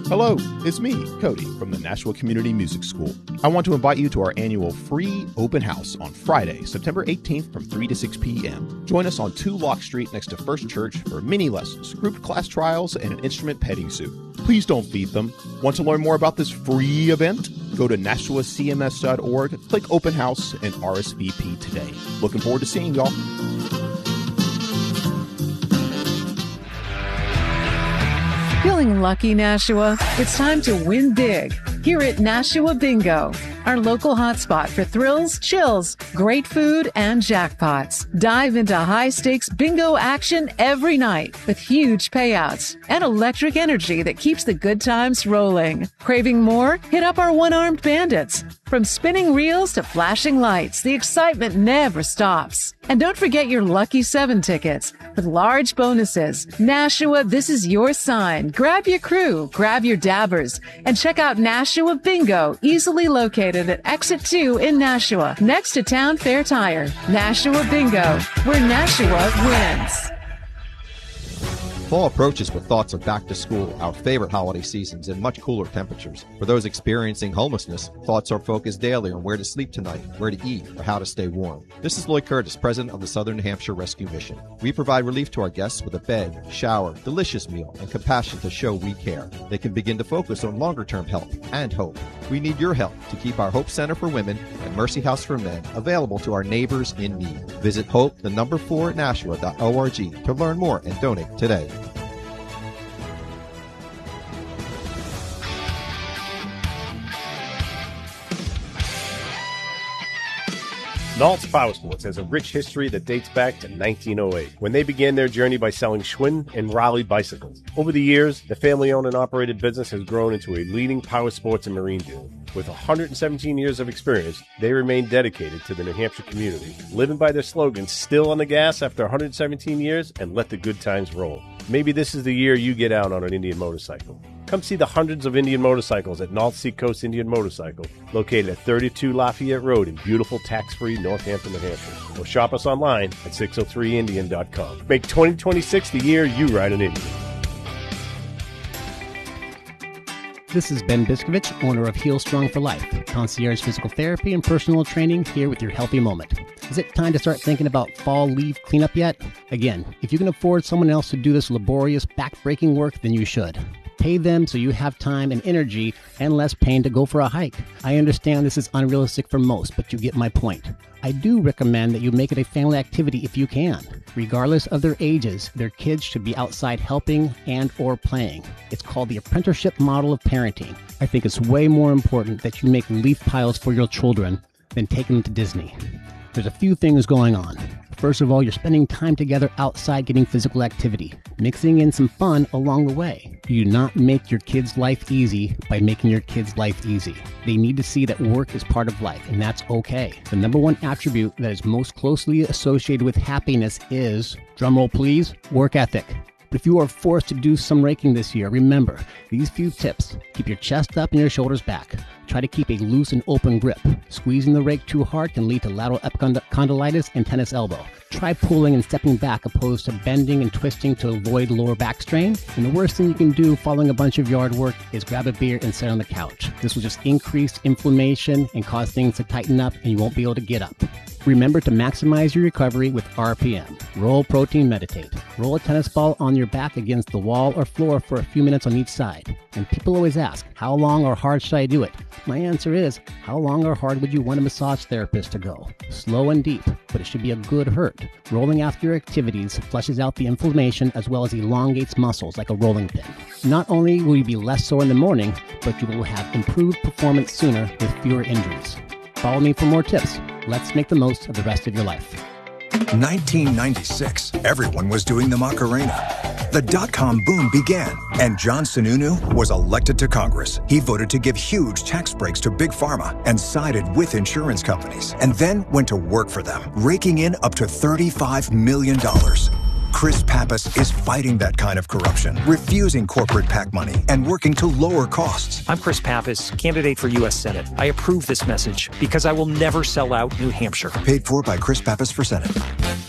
Hello, it's me, Cody, from the Nashua Community Music School. I want to invite you to our annual free open house on Friday, September 18th from 3 to 6 p.m. Join us on 2 Lock Street next to First Church for mini lessons, group class trials, and an instrument petting zoo. Please don't feed them. Want to learn more about this free event? Go to NashuaCMS.org, click Open House, and RSVP today. Looking forward to seeing y'all. Feeling lucky, Nashua? It's time to win big here at Nashua Bingo, our local hotspot for thrills, chills, great food, and jackpots. Dive into high-stakes bingo action every night with huge payouts and electric energy that keeps the good times rolling. Craving more? Hit up our one-armed bandits. From spinning reels to flashing lights, the excitement never stops. And don't forget your Lucky 7 tickets with large bonuses. Nashua, this is your sign. Grab your crew, grab your dabbers, and check out Nashua Bingo, easily located at Exit 2 in Nashua, next to Town Fair Tire. Nashua Bingo, where Nashua wins. Fall approaches with thoughts of back to school, our favorite holiday seasons, and much cooler temperatures. For those experiencing homelessness, thoughts are focused daily on where to sleep tonight, where to eat, or how to stay warm. This is Lloyd Curtis, president of the Southern New Hampshire Rescue Mission. We provide relief to our guests with a bed, shower, delicious meal, and compassion to show we care. They can begin to focus on longer-term help and hope. We need your help to keep our Hope Center for Women and Mercy House for Men available to our neighbors in need. Visit hope4nashua.org to learn more and donate today. Nault's Power Sports has a rich history that dates back to 1908, when they began their journey by selling Schwinn and Raleigh bicycles. Over the years, the family-owned and operated business has grown into a leading power sports and marine dealer. With 117 years of experience, they remain dedicated to the New Hampshire community, living by their slogan, still on the gas after 117 years, and let the good times roll. Maybe this is the year you get out on an Indian motorcycle. Come see the hundreds of Indian motorcycles at North Seacoast Indian Motorcycle, located at 32 Lafayette Road in beautiful tax-free Northampton, New Hampshire. Or shop us online at 603indian.com. Make 2026 the year you ride an Indian. This is Ben Biskovich, owner of Heal Strong for Life, concierge physical therapy and personal training here with your healthy moment. Is it time to start thinking about fall leaf cleanup yet? Again, if you can afford someone else to do this laborious, back-breaking work, then you should. Pay them so you have time and energy and less pain to go for a hike. I understand this is unrealistic for most, but you get my point. I do recommend that you make it a family activity if you can. Regardless of their ages, their kids should be outside helping and or playing. It's called the apprenticeship model of parenting. I think it's way more important that you make leaf piles for your children than taking them to Disney. There's a few things going on. First of all, you're spending time together outside getting physical activity, mixing in some fun along the way. You do not make your kids' life easy by making your kids' life easy. They need to see that work is part of life, and that's okay. The number one attribute that is most closely associated with happiness is, drumroll please, work ethic. But if you are forced to do some raking this year, remember these few tips. Keep your chest up and your shoulders back. Try to keep a loose and open grip. Squeezing the rake too hard can lead to lateral epicondylitis and tennis elbow. Try pulling and stepping back opposed to bending and twisting to avoid lower back strain. And the worst thing you can do following a bunch of yard work is grab a beer and sit on the couch. This will just increase inflammation and cause things to tighten up, and you won't be able to get up. Remember to maximize your recovery with RPM. Roll, protein, meditate. Roll a tennis ball on your back against the wall or floor for a few minutes on each side. And people always ask, how long or hard should I do it? My answer is, how long or hard would you want a massage therapist to go? Slow and deep, but it should be a good hurt. Rolling after your activities flushes out the inflammation as well as elongates muscles like a rolling pin. Not only will you be less sore in the morning, but you will have improved performance sooner with fewer injuries. Follow me for more tips. Let's make the most of the rest of your life. 1996, everyone was doing the Macarena. The dot-com boom began, and John Sununu was elected to Congress. He voted to give huge tax breaks to Big Pharma and sided with insurance companies, and then went to work for them, raking in up to $35 million. Chris Pappas is fighting that kind of corruption, refusing corporate PAC money, and working to lower costs. I'm Chris Pappas, candidate for U.S. Senate. I approve this message because I will never sell out New Hampshire. Paid for by Chris Pappas for Senate.